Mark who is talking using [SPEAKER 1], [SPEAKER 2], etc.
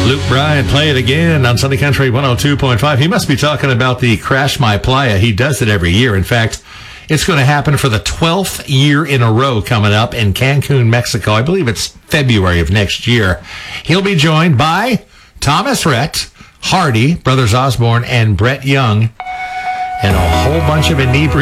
[SPEAKER 1] Luke Bryan, Play It Again on Sunday Country 102.5. He must be talking about the Crash My Playa. He does it every year. In fact, it's going to happen for the 12th year in a row coming up in Cancun, Mexico. I believe it's February of next year. He'll be joined by Thomas Rhett, Hardy, Brothers Osborne, and Brett Young, and a whole bunch of inebriated